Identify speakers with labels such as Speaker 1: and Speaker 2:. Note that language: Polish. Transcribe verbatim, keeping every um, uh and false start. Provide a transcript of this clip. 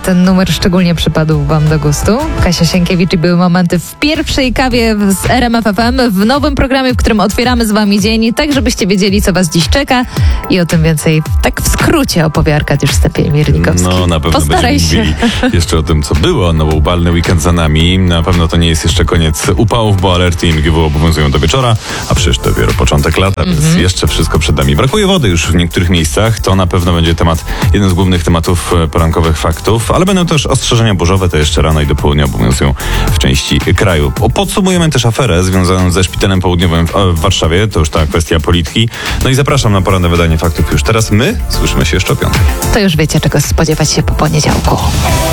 Speaker 1: ten numer szczególnie przypadł wam do gustu. Kasia Sienkiewicz i były momenty w pierwszej kawie z R M F F M, w nowym programie, w którym otwieramy z wami dzień, tak żebyście wiedzieli, co was dziś czeka i o tym więcej tak w skrócie opowie Arkadiusz Stępień-Miernikowski.
Speaker 2: No na pewno
Speaker 1: Postaraj
Speaker 2: będziemy
Speaker 1: się.
Speaker 2: mówili jeszcze o tym, co było, no bo upalny weekend za nami. Na pewno to nie jest jeszcze koniec upałów, bo alerty I M G W obowiązują do wieczora, a przecież to dopiero początek lata, mm-hmm. więc jeszcze wszystko przed nami. Brakuje wody już w niektórych miejscach, to na pewno będzie temat, jeden z głównych tematów porankowych faktów, ale będą też ostrzeżenia burzowe, to jeszcze rano i do południa obowiązują w części kraju. Podsumujemy też aferę związaną ze Szpitalem Południowym w, w Warszawie, to już ta kwestia polityki. No i zapraszam na poranne wydanie faktów już teraz. My słyszymy się jeszcze o piątej.
Speaker 1: To już wiecie, czego spodziewać się po poniedziałku.